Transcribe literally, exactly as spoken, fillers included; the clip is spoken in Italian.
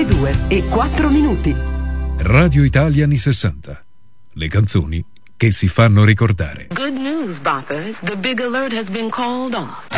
le due e quattro minuti. Radio Italia anni sessanta. Le canzoni che si fanno ricordare. Good news, boppers. The big alert has been called off.